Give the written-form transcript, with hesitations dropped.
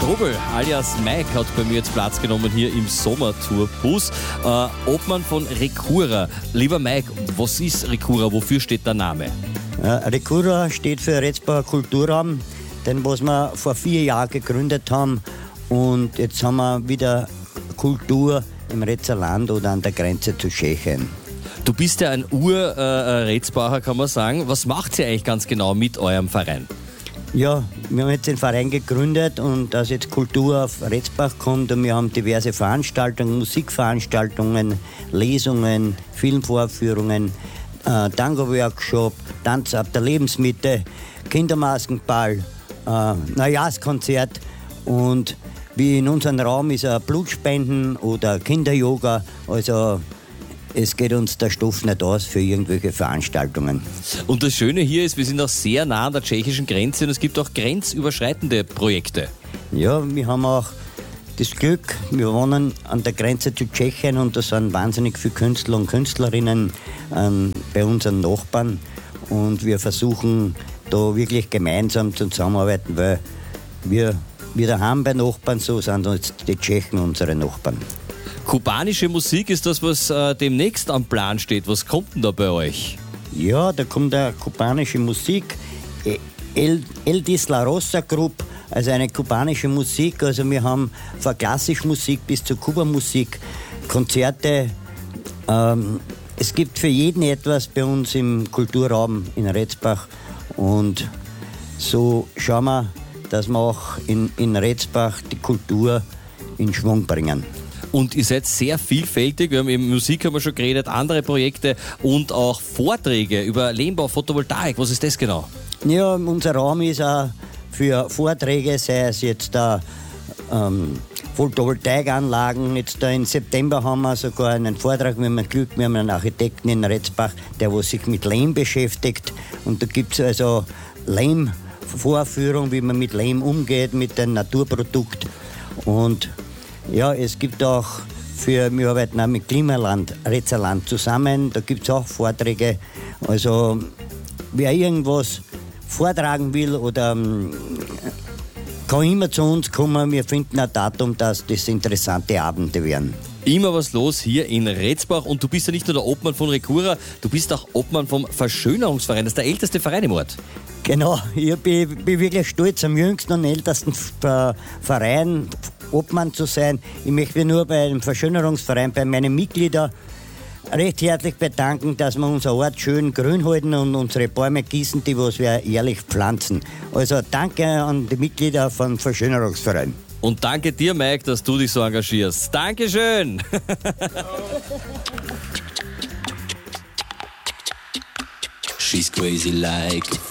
Strobel alias Mike hat bei mir jetzt Platz genommen hier im Sommertourbus. Obmann von Recura. Lieber Mike, was ist Recura? Wofür steht der Name? Recura steht für Retzbacher Kulturraum, den was wir vor 4 Jahren gegründet haben. Und jetzt haben wir wieder Kultur im Retzer Land oder an der Grenze zu Tschechien. Du bist ja ein Ur-Retzbacher, kann man sagen. Was macht ihr eigentlich ganz genau mit eurem Verein? Ja, wir haben jetzt den Verein gegründet und dass jetzt Kultur auf Retzbach kommt und wir haben diverse Veranstaltungen, Musikveranstaltungen, Lesungen, Filmvorführungen, Tango-Workshop, Tanz ab der Lebensmitte, Kindermaskenball, Neujahrskonzert und wie in unserem Raum ist Blutspenden oder Kinder-Yoga, also es geht uns der Stoff nicht aus für irgendwelche Veranstaltungen. Und das Schöne hier ist, wir sind auch sehr nah an der tschechischen Grenze und es gibt auch grenzüberschreitende Projekte. Ja, wir haben auch das Glück, wir wohnen an der Grenze zu Tschechien und da sind wahnsinnig viele Künstler und Künstlerinnen bei unseren Nachbarn und wir versuchen da wirklich gemeinsam zusammenzuarbeiten, weil wir daheim bei Nachbarn, so sind uns die Tschechen unsere Nachbarn. Kubanische Musik ist das, was demnächst am Plan steht. Was kommt denn da bei euch? Ja, da kommt eine kubanische Musik, El Disla Rosa Group, also eine kubanische Musik. Also wir haben von klassischer Musik bis zur Kuba-Musik Konzerte. Es gibt für jeden etwas bei uns im Kulturraum in Retzbach und so schauen wir, dass wir auch in Retzbach die Kultur in Schwung bringen. Und ihr seid sehr vielfältig. Wir haben eben Musik haben wir schon geredet, andere Projekte und auch Vorträge über Lehmbau, Photovoltaik. Was ist das genau? Ja, unser Raum ist auch für Vorträge, sei es jetzt Photovoltaikanlagen. Jetzt da im September haben wir sogar einen Vortrag, wir haben Glück, wir haben einen Architekten in Retzbach, der sich mit Lehm beschäftigt. Und da gibt es also Lehmvorführung, wie man mit Lehm umgeht, mit dem Naturprodukt. Und ja, es gibt auch wir arbeiten auch mit Klimaland, Retzerland zusammen, da gibt es auch Vorträge. Also wer irgendwas vortragen will oder kann immer zu uns kommen, wir finden ein Datum, dass das interessante Abende werden. Immer was los hier in Retzbach und du bist ja nicht nur der Obmann von Recura, du bist auch Obmann vom Verschönerungsverein, das ist der älteste Verein im Ort. Genau, ich bin wirklich stolz, am jüngsten und ältesten Verein Obmann zu sein. Ich möchte mich nur beim Verschönerungsverein, bei meinen Mitgliedern recht herzlich bedanken, dass wir unser Ort schön grün halten und unsere Bäume gießen, die was wir jährlich pflanzen. Also danke an die Mitglieder vom Verschönerungsverein. Und danke dir, Mike, dass du dich so engagierst. Dankeschön! She's crazy like